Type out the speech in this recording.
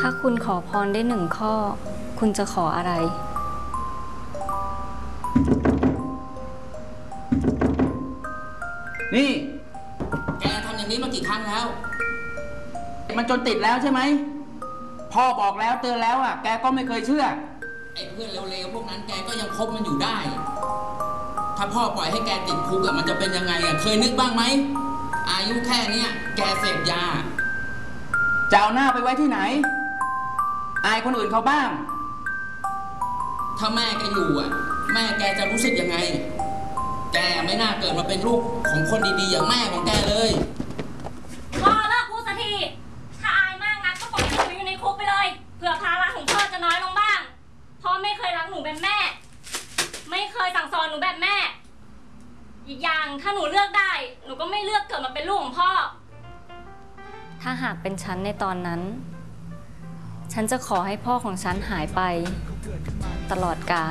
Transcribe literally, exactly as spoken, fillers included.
าคุณขอพรได้หนึ่งข้อคุณจะขออะไรนี่แกทำอย่างนี้มากี่ครั้งแล้วมันจนติดแล้วใช่ไหมพ่อบอกแล้วเตือนแล้วอ่ะแกก็ไม่เคยเชื่อไอ้เพื่อนเลวๆพวกนั้นแกก็ยังคบมันอยู่ได้ถ้าพ่อปล่อยให้แกติดคุกอ่ะมันจะเป็นยังไงอ่ะเคยนึกบ้างไหมอายุแค่เนี้ยแกเสพยาจะเอาหน้าไปไว้ที่ไหนอายคนอื่นเขาบ้างถ้าแม่แกอยู่อ่ะแม่แกจะรู้สึกยังไงแกไม่น่าเกิดมาเป็นลูกของคนดีๆอย่างแม่ของแกเลยพ่อเลิกพูดสักทีถ้าอายมากนักก็ปล่อยให้หนูอยู่ในคุกไปเลยเผื่อภาระของพ่อจะน้อยลงบ้างพ่อไม่เคยรักหนูแบบแม่ไม่เคยสั่งสอนหนูแบบแม่อีกอย่างถ้าหนูเลือกได้หนูก็ไม่เลือกเกิดมาเป็นลูกของพ่อถ้าหากเป็นฉันในตอนนั้นฉันจะขอให้พ่อของฉันหายไปตลอดกาล